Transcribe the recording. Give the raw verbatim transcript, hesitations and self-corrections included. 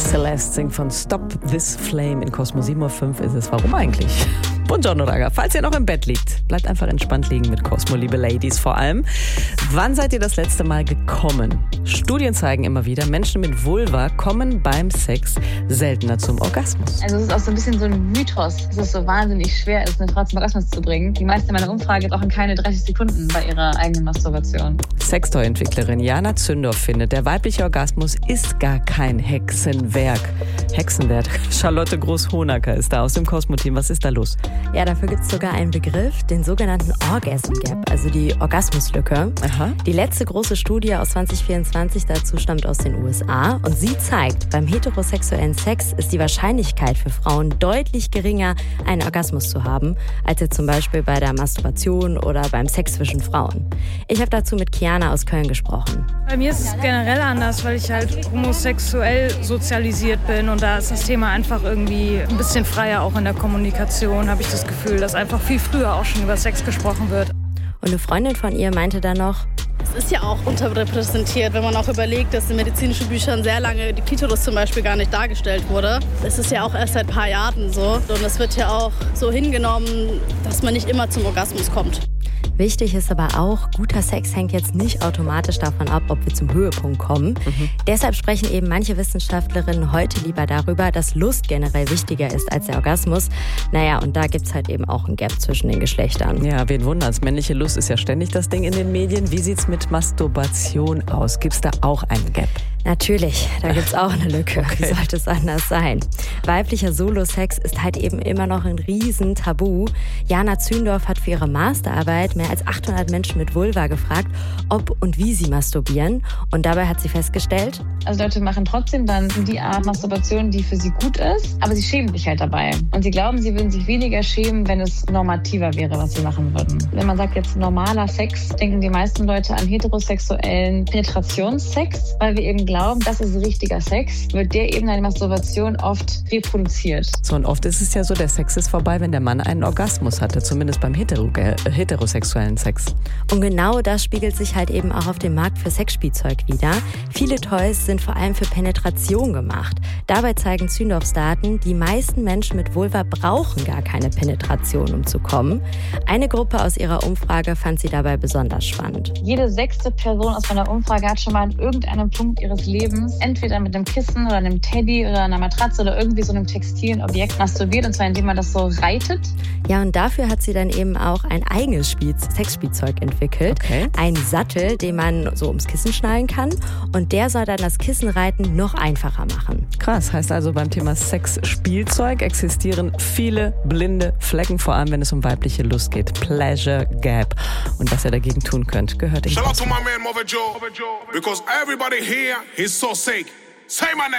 Celeste singt von Stop This Flame in Cosmo sieben Uhr fünf ist es. Warum eigentlich? Buongiorno, Raga. Falls ihr noch im Bett liegt, bleibt einfach entspannt liegen mit Cosmo, liebe Ladies vor allem. Wann seid ihr das letzte Mal gekommen? Studien zeigen immer wieder, Menschen mit Vulva kommen beim Sex seltener zum Orgasmus. Also es ist auch so ein bisschen so ein Mythos, dass es so wahnsinnig schwer ist, eine Frau zum Orgasmus zu bringen. Die meisten meiner Umfrage brauchen keine dreißig Sekunden bei ihrer eigenen Masturbation. Sextoy-Entwicklerin Jana Zündorf findet, der weibliche Orgasmus ist gar kein Hexenwerk. Hexenwerk. Charlotte Groß-Hohnacker ist da aus dem Cosmo-Team. Was ist da los? Ja, dafür gibt es sogar einen Begriff, den sogenannten Orgasm Gap, also die Orgasmuslücke. Aha. Die letzte große Studie aus zwanzig vierundzwanzig dazu stammt aus den U S A und sie zeigt, beim heterosexuellen Sex ist die Wahrscheinlichkeit für Frauen deutlich geringer, einen Orgasmus zu haben, als jetzt zum Beispiel bei der Masturbation oder beim Sex zwischen Frauen. Ich habe dazu mit Kiana aus Köln gesprochen. Bei mir ist es generell anders, weil ich halt homosexuell sozialisiert bin und da ist das Thema einfach irgendwie ein bisschen freier auch in der Kommunikation, habe ich das Gefühl, dass einfach viel früher auch schon über Sex gesprochen wird. Und eine Freundin von ihr meinte dann noch, es ist ja auch unterrepräsentiert, wenn man auch überlegt, dass in medizinischen Büchern sehr lange die Klitoris zum Beispiel gar nicht dargestellt wurde. Das ist ja auch erst seit ein paar Jahren so und es wird ja auch so hingenommen, dass man nicht immer zum Orgasmus kommt. Wichtig ist aber auch, guter Sex hängt jetzt nicht automatisch davon ab, ob wir zum Höhepunkt kommen. Mhm. Deshalb sprechen eben manche Wissenschaftlerinnen heute lieber darüber, dass Lust generell wichtiger ist als der Orgasmus. Naja, und da gibt's halt eben auch ein Gap zwischen den Geschlechtern. Ja, wen wundert's? Männliche Lust ist ja ständig das Ding in den Medien. Wie sieht's mit Masturbation aus? Gibt's da auch einen Gap? Natürlich, da gibt's auch eine Lücke. Okay. Wie sollte es anders sein? Weiblicher Solo-Sex ist halt eben immer noch ein riesen Tabu. Jana Zündorf hat für ihre Masterarbeit mehr als achthundert Menschen mit Vulva gefragt, ob und wie sie masturbieren. Und dabei hat sie festgestellt, also Leute machen trotzdem dann die Art Masturbation, die für sie gut ist, aber sie schämen sich halt dabei. Und sie glauben, sie würden sich weniger schämen, wenn es normativer wäre, was sie machen würden. Wenn man sagt jetzt normaler Sex, denken die meisten Leute an heterosexuellen Penetrationssex, weil wir eben glauben, das ist richtiger Sex, wird der eben eine Masturbation oft reproduziert. So, und oft ist es ja so, der Sex ist vorbei, wenn der Mann einen Orgasmus hatte, zumindest beim hetero- äh, heterosexuellen Sex. Und genau das spiegelt sich halt eben auch auf dem Markt für Sexspielzeug wider. Viele Toys sind vor allem für Penetration gemacht. Dabei zeigen Zündorfs Daten, die meisten Menschen mit Vulva brauchen gar keine Penetration, um zu kommen. Eine Gruppe aus ihrer Umfrage fand sie dabei besonders spannend. Jede sechste Person aus meiner Umfrage hat schon mal an irgendeinem Punkt ihres Lebens entweder mit einem Kissen oder einem Teddy oder einer Matratze oder irgendwie so einem textilen Objekt masturbiert, und zwar indem man das so reitet. Ja, und dafür hat sie dann eben auch ein eigenes Spiel, Sexspielzeug entwickelt. Okay. Ein Sattel, den man so ums Kissen schnallen kann. Und der soll dann das Kissenreiten noch einfacher machen. Krass, heißt also, beim Thema Sexspielzeug existieren viele blinde Flecken, vor allem wenn es um weibliche Lust geht. Pleasure Gap. Und was ihr dagegen tun könnt, gehört in Shout out to my man Mother Joe, because everybody here is so sick. Say my name.